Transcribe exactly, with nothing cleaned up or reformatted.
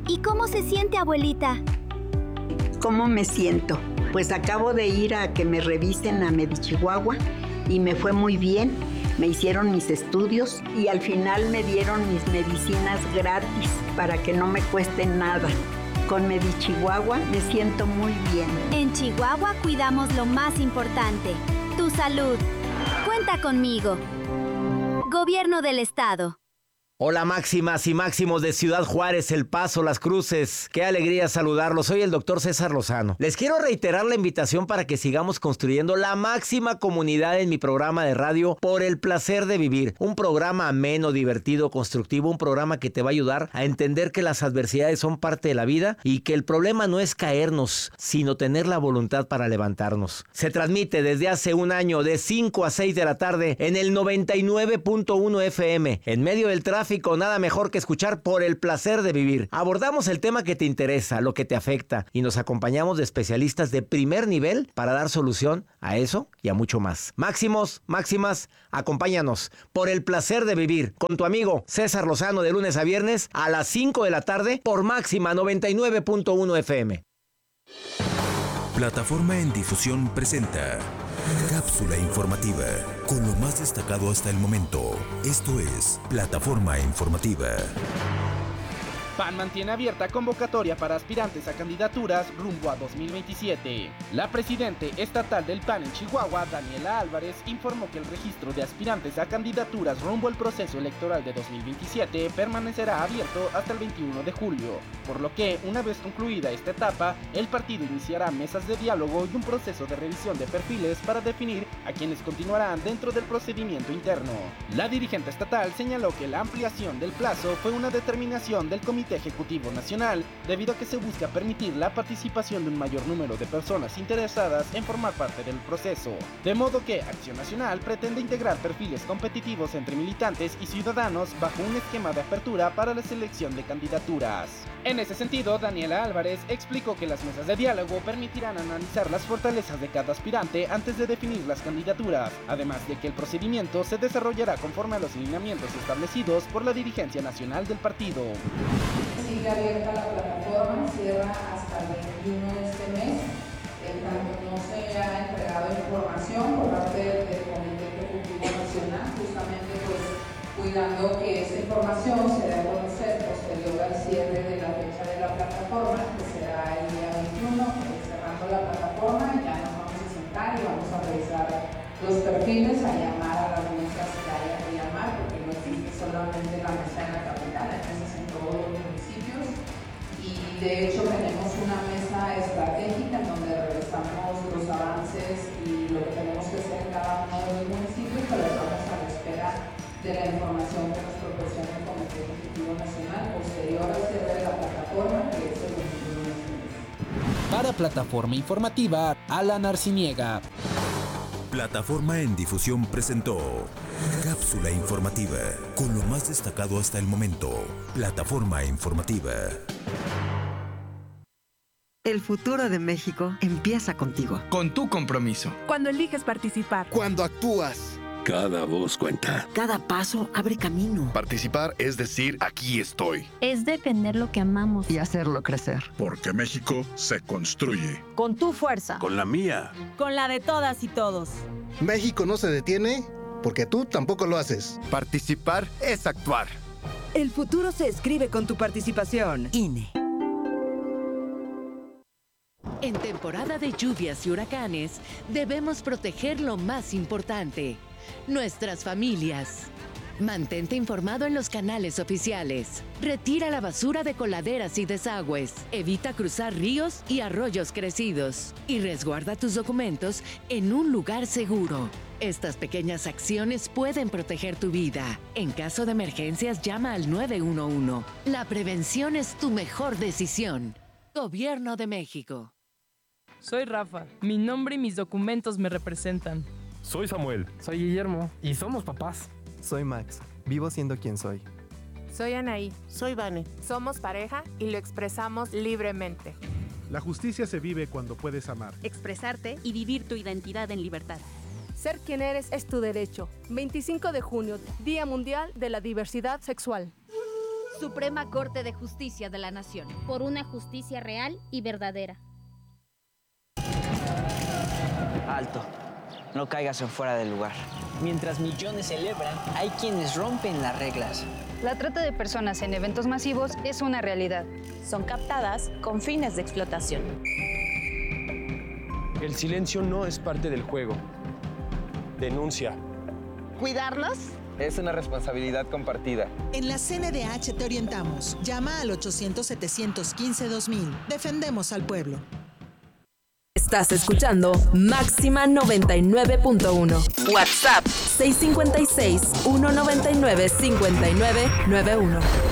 ¿Y cómo se siente, abuelita? ¿Cómo me siento? Pues acabo de ir a que me revisen a Medichihuahua y me fue muy bien. Me hicieron mis estudios y al final me dieron mis medicinas gratis para que no me cueste nada. Con Medichihuahua me siento muy bien. En Chihuahua cuidamos lo más importante, tu salud. Cuenta conmigo. Gobierno del Estado. Hola máximas y máximos de Ciudad Juárez, El Paso, Las Cruces. Qué alegría saludarlos. Soy el doctor César Lozano. Les quiero reiterar la invitación para que sigamos construyendo la máxima comunidad en mi programa de radio Por el Placer de Vivir. Un programa ameno, divertido, constructivo. Un programa que te va a ayudar a entender que las adversidades son parte de la vida y que el problema no es caernos, sino tener la voluntad para levantarnos. Se transmite desde hace un año de cinco a seis de la tarde en el noventa y nueve punto uno F M. En medio del tráfico, nada mejor que escuchar Por el Placer de Vivir. Abordamos el tema que te interesa, lo que te afecta, y nos acompañamos de especialistas de primer nivel para dar solución a eso y a mucho más. Máximos, máximas, acompáñanos Por el Placer de Vivir con tu amigo César Lozano de lunes a viernes a las cinco de la tarde por Máxima noventa y nueve punto uno F M. Plataforma en Difusión presenta Cápsula informativa, con lo más destacado hasta el momento. Esto es Plataforma Informativa. P A N mantiene abierta convocatoria para aspirantes a candidaturas rumbo a dos mil veintisiete. La presidente estatal del P A N en Chihuahua, Daniela Álvarez, informó que el registro de aspirantes a candidaturas rumbo al proceso electoral de dos mil veintisiete permanecerá abierto hasta el veintiuno de julio, por lo que, una vez concluida esta etapa, el partido iniciará mesas de diálogo y un proceso de revisión de perfiles para definir a quienes continuarán dentro del procedimiento interno. La dirigente estatal señaló que la ampliación del plazo fue una determinación del Comité Ejecutivo Nacional, debido a que se busca permitir la participación de un mayor número de personas interesadas en formar parte del proceso. De modo que Acción Nacional pretende integrar perfiles competitivos entre militantes y ciudadanos bajo un esquema de apertura para la selección de candidaturas. En ese sentido, Daniela Álvarez explicó que las mesas de diálogo permitirán analizar las fortalezas de cada aspirante antes de definir las candidaturas, además de que el procedimiento se desarrollará conforme a los lineamientos establecidos por la dirigencia nacional del partido. Sigue abierta la plataforma, cierra hasta el veintiuno de este mes. En tanto no se ha entregado información por parte del Comité Ejecutivo Nacional, justamente pues cuidando que esa información se dé a conocer posterior al cierre de la fecha de la plataforma, que será el día veintiuno, cerrando la plataforma, ya nos vamos a sentar y vamos a revisar los perfiles, a llamar a las mesas que haya que llamar, porque no existe solamente la mesa en la capital, hay mesas en todos los municipios, y de hecho tenemos una mesa estratégica en donde revisamos los avances y lo que tenemos que hacer en cada uno de los municipios, pero estamos a la espera de la información que nos proporciona el Comité Ejecutivo Nacional posterior al cierre de la plataforma, que es el veintiuno de este mes. Para Plataforma Informativa, Alan Arciniega. Plataforma en Difusión presentó Cápsula informativa, con lo más destacado hasta el momento. Plataforma Informativa. El futuro de México empieza contigo. Con tu compromiso. Cuando eliges participar. Cuando actúas. Cada voz cuenta. Cada paso abre camino. Participar es decir, aquí estoy. Es defender lo que amamos. Y hacerlo crecer. Porque México se construye. Con tu fuerza. Con la mía. Con la de todas y todos. México no se detiene porque tú tampoco lo haces. Participar es actuar. El futuro se escribe con tu participación. I N E. En temporada de lluvias y huracanes, debemos proteger lo más importante, nuestras familias. Mantente informado en los canales oficiales. Retira la basura de coladeras y desagües. Evita cruzar ríos y arroyos crecidos. Y resguarda tus documentos en un lugar seguro. Estas pequeñas acciones pueden proteger tu vida. En caso de emergencias, llama al nueve uno uno. La prevención es tu mejor decisión. Gobierno de México. Soy Rafa. Mi nombre y mis documentos me representan. Soy Samuel. Soy Guillermo. Y somos papás. Soy Max. Vivo siendo quien soy. Soy Anaí. Soy Vane. Somos pareja y lo expresamos libremente. La justicia se vive cuando puedes amar, expresarte y vivir tu identidad en libertad. Ser quien eres es tu derecho. veinticinco de junio, Día Mundial de la Diversidad Sexual. Suprema Corte de Justicia de la Nación. Por una justicia real y verdadera. Alto. No caigas en fuera del lugar. Mientras millones celebran, hay quienes rompen las reglas. La trata de personas en eventos masivos es una realidad. Son captadas con fines de explotación. El silencio no es parte del juego. Denuncia. ¿Cuidarnos? Es una responsabilidad compartida. En la C N D H te orientamos. Llama al ochocientos, setecientos quince, dos mil. Defendemos al pueblo. Estás escuchando Máxima noventa y nueve punto uno. WhatsApp seis cinco seis, uno nueve nueve, cinco nueve nueve uno.